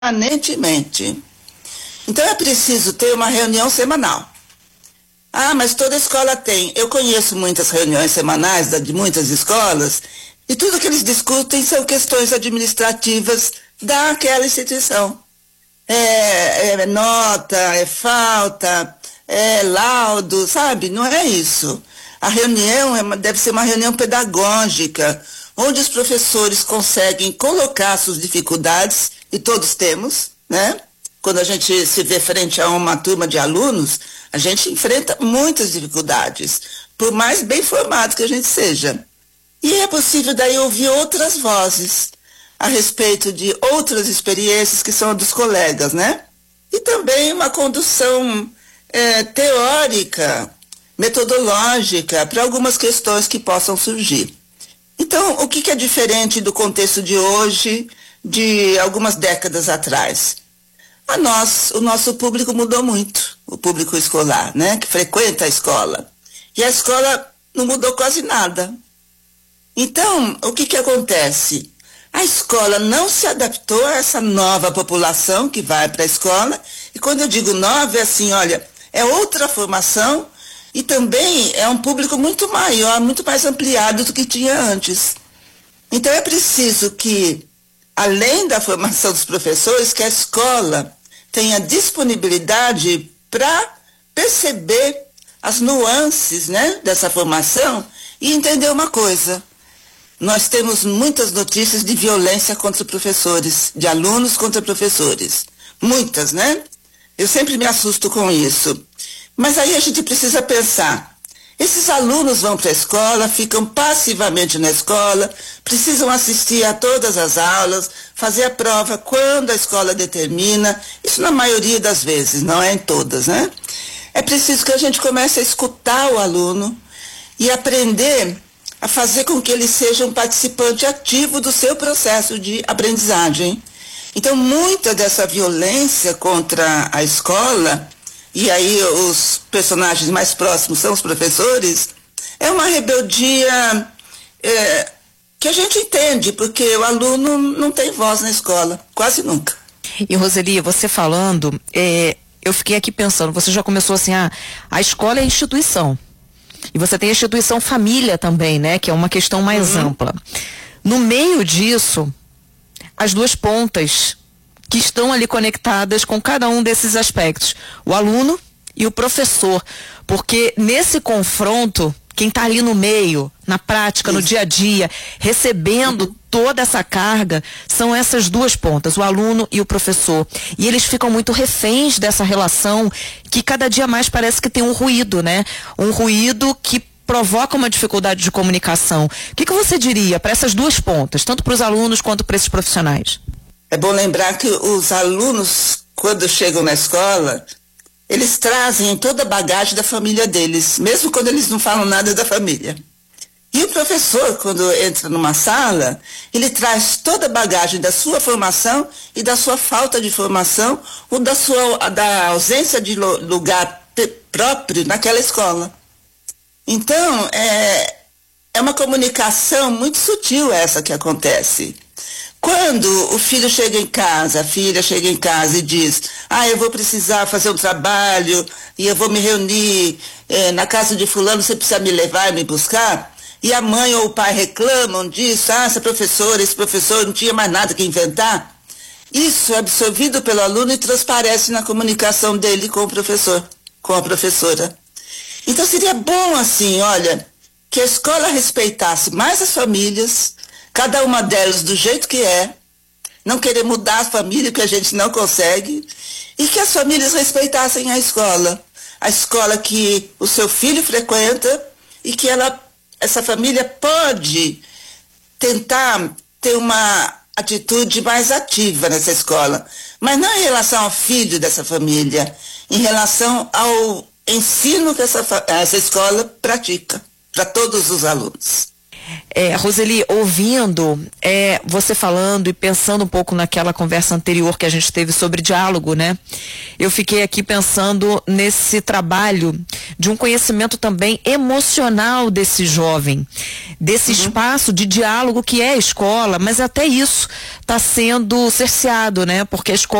permanentemente. Então é preciso ter uma reunião semanal. Ah, mas toda escola tem. Eu conheço muitas reuniões semanais de muitas escolas e tudo que eles discutem são questões administrativas daquela instituição. É nota, é falta, é laudo, sabe? Não é isso. A reunião deve ser uma reunião pedagógica, onde os professores conseguem colocar suas dificuldades, e todos temos, né? Quando a gente se vê frente a uma turma de alunos, a gente enfrenta muitas dificuldades, por mais bem formado que a gente seja. E é possível daí ouvir outras vozes a respeito de outras experiências que são dos colegas, né? E também uma condução teórica, metodológica, para algumas questões que possam surgir. Então, o que é diferente do contexto de hoje, de algumas décadas atrás? O nosso público mudou muito, o público escolar, né? Que frequenta a escola. E a escola não mudou quase nada. Então, o que acontece? A escola não se adaptou a essa nova população que vai para a escola. E quando eu digo nova, é assim, olha, é outra formação e também é um público muito maior, muito mais ampliado do que tinha antes. Então é preciso que, além da formação dos professores, que a escola tenha disponibilidade para perceber as nuances, né, dessa formação e entender uma coisa. Nós temos muitas notícias de violência contra professores, de alunos contra professores. Muitas, né? Eu sempre me assusto com isso. Mas aí a gente precisa pensar. Esses alunos vão para a escola, ficam passivamente na escola, precisam assistir a todas as aulas, fazer a prova quando a escola determina. Isso na maioria das vezes, não é em todas, né? É preciso que a gente comece a escutar o aluno e aprender a fazer com que ele seja um participante ativo do seu processo de aprendizagem. Então, muita dessa violência contra a escola, e aí os personagens mais próximos são os professores, é uma rebeldia que a gente entende, porque o aluno não tem voz na escola, quase nunca. E Roseli, você falando, eu fiquei aqui pensando, você já começou assim, a escola é a instituição. E você tem a instituição família também, né? Que é uma questão mais ampla. No meio disso, as duas pontas que estão ali conectadas com cada um desses aspectos. O aluno e o professor. Porque nesse confronto, quem está ali no meio, na prática, no dia a dia, recebendo toda essa carga, são essas duas pontas, o aluno e o professor. E eles ficam muito reféns dessa relação que cada dia mais parece que tem um ruído, né? Um ruído que provoca uma dificuldade de comunicação. O que você diria para essas duas pontas, tanto para os alunos quanto para esses profissionais? É bom lembrar que os alunos, quando chegam na escola, eles trazem toda a bagagem da família deles, mesmo quando eles não falam nada da família. E o professor, quando entra numa sala, ele traz toda a bagagem da sua formação e da sua falta de formação ou da ausência de lugar próprio naquela escola. Então, é uma comunicação muito sutil essa que acontece. Quando o filho chega em casa, a filha chega em casa e diz, eu vou precisar fazer um trabalho e eu vou me reunir na casa de fulano, você precisa me levar e me buscar? E a mãe ou o pai reclamam disso, essa professora, esse professor não tinha mais nada que inventar. Isso é absorvido pelo aluno e transparece na comunicação dele com o professor, com a professora. Então seria bom assim, olha, que a escola respeitasse mais as famílias, cada uma delas do jeito que é, não querer mudar a família que a gente não consegue, e que as famílias respeitassem a escola que o seu filho frequenta e que essa família pode tentar ter uma atitude mais ativa nessa escola, mas não em relação ao filho dessa família, em relação ao ensino que essa escola pratica para todos os alunos. Roseli, ouvindo você falando e pensando um pouco naquela conversa anterior que a gente teve sobre diálogo, né? Eu fiquei aqui pensando nesse trabalho de um conhecimento também emocional desse jovem, desse espaço de diálogo que é a escola, mas até isso está sendo cerceado, né? Porque a escola